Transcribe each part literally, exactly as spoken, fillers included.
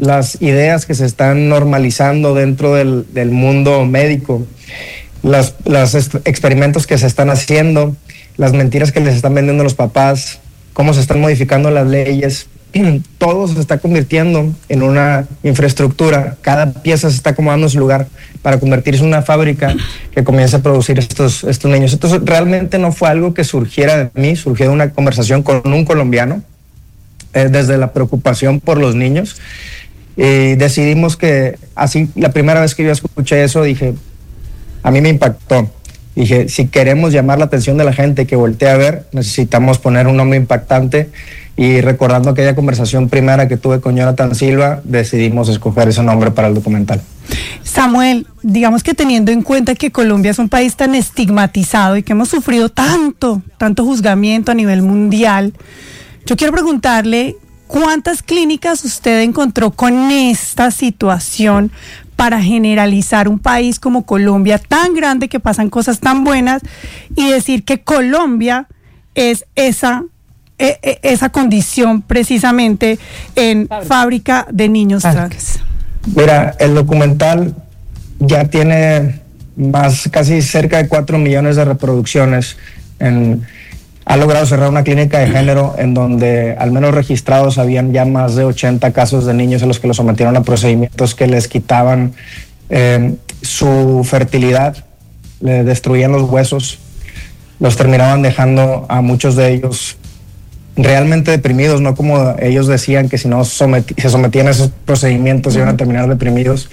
las ideas que se están normalizando dentro del, del mundo médico, los, los experimentos que se están haciendo, las mentiras que les están vendiendo los papás, cómo se están modificando las leyes, todo se está convirtiendo en una infraestructura, cada pieza se está acomodando en su lugar para convertirse en una fábrica que comience a producir estos, estos niños. Entonces realmente no fue algo que surgiera de mí, surgió de una conversación con un colombiano, eh, desde la preocupación por los niños, y decidimos que así, la primera vez que yo escuché eso, dije, a mí me impactó. Dije, si queremos llamar la atención de la gente que voltee a ver, necesitamos poner un nombre impactante. Y recordando aquella conversación primera que tuve con Jonathan Silva, decidimos escoger ese nombre para el documental. Samuel, digamos que teniendo en cuenta que Colombia es un país tan estigmatizado y que hemos sufrido tanto, tanto juzgamiento a nivel mundial, yo quiero preguntarle, ¿cuántas clínicas usted encontró con esta situación para generalizar un país como Colombia, tan grande, que pasan cosas tan buenas, y decir que Colombia es esa... esa condición precisamente en fábrica, fábrica de niños trans? Mira, el documental ya tiene más, casi cerca de cuatro millones de reproducciones. En, ha logrado cerrar una clínica de género en donde al menos registrados habían ya más de ochenta casos de niños a los que los sometieron a procedimientos que les quitaban eh, su fertilidad, le destruían los huesos, los terminaban dejando a muchos de ellos realmente deprimidos, no como ellos decían que si no someti- se sometían a esos procedimientos iban a terminar deprimidos.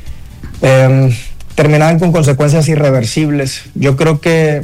Eh, terminaban con consecuencias irreversibles. Yo creo que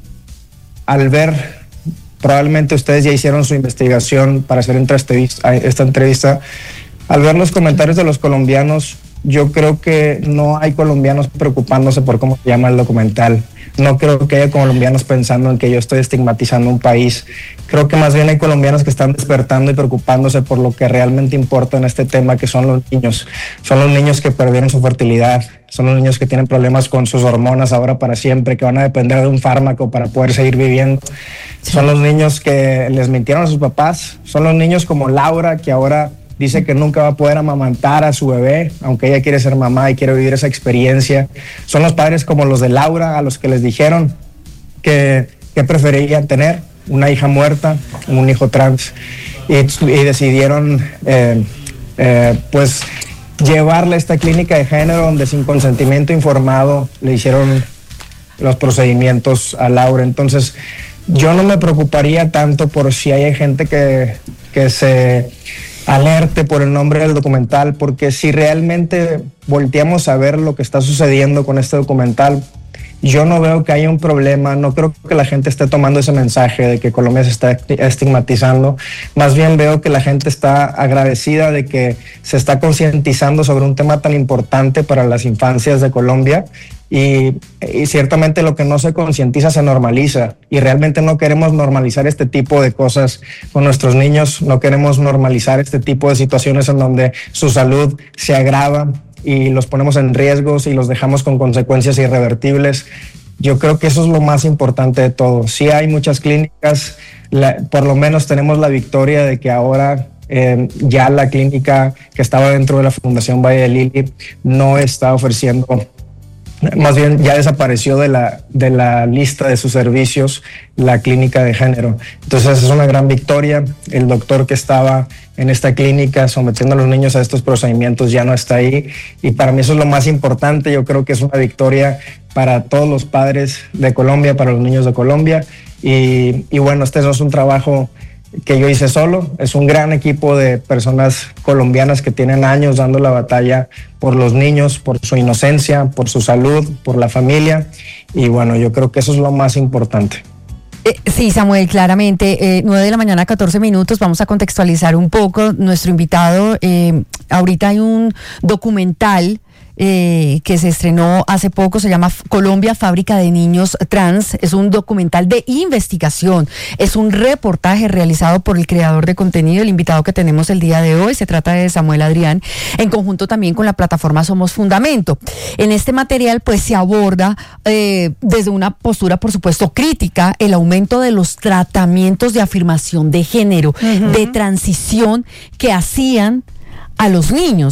al ver, probablemente ustedes ya hicieron su investigación para hacer esta entrevista, al ver los comentarios de los colombianos, yo creo que no hay colombianos preocupándose por cómo se llama el documental. No creo que haya colombianos pensando en que yo estoy estigmatizando un país. Creo que más bien hay colombianos que están despertando y preocupándose por lo que realmente importa en este tema, que son los niños. Son los niños que perdieron su fertilidad, son los niños que tienen problemas con sus hormonas ahora para siempre, que van a depender de un fármaco para poder seguir viviendo. Sí. Son los niños que les mintieron a sus papás, son los niños como Laura, que ahora dice que nunca va a poder amamantar a su bebé, aunque ella quiere ser mamá y quiere vivir esa experiencia. Son los padres como los de Laura, a los que les dijeron que, que preferían tener una hija muerta, un hijo trans, y, y decidieron eh, eh, pues llevarle a esta clínica de género donde sin consentimiento informado le hicieron los procedimientos a Laura. Entonces yo no me preocuparía tanto por si hay gente que, que se alerte por el nombre del documental, porque si realmente volteamos a ver lo que está sucediendo con este documental, yo no veo que haya un problema, no creo que la gente esté tomando ese mensaje de que Colombia se está estigmatizando, más bien veo que la gente está agradecida de que se está concientizando sobre un tema tan importante para las infancias de Colombia. Y, y ciertamente lo que no se concientiza se normaliza, y realmente no queremos normalizar este tipo de cosas con nuestros niños, no queremos normalizar este tipo de situaciones en donde su salud se agrava y los ponemos en riesgos y los dejamos con consecuencias irrevertibles. Yo creo que eso es lo más importante de todo. Sí hay muchas clínicas, la, por lo menos tenemos la victoria de que ahora eh, ya la clínica que estaba dentro de la Fundación Valle de Lili no está ofreciendo, más bien ya desapareció de la, de la lista de sus servicios la clínica de género. Entonces es una gran victoria. El doctor que estaba en esta clínica sometiendo a los niños a estos procedimientos ya no está ahí, y para mí eso es lo más importante. Yo creo que es una victoria para todos los padres de Colombia, para los niños de Colombia, y, y bueno, este no es un trabajo que yo hice solo, es un gran equipo de personas colombianas que tienen años dando la batalla por los niños, por su inocencia, por su salud, por la familia, y bueno, yo creo que eso es lo más importante. Eh, sí, Samuel, claramente, eh, nueve de la mañana, catorce minutos, vamos a contextualizar un poco nuestro invitado. Eh, ahorita hay un documental Eh, que se estrenó hace poco, se llama Colombia, Fábrica de Niños Trans. Es un documental de investigación, es un reportaje realizado por el creador de contenido, el invitado que tenemos el día de hoy. Se trata de Samuel Adrián, en conjunto también con la plataforma Somos Fundamento. En este material pues se aborda eh, desde una postura, por supuesto, crítica, el aumento de los tratamientos de afirmación de género, uh-huh. de transición que hacían a los niños.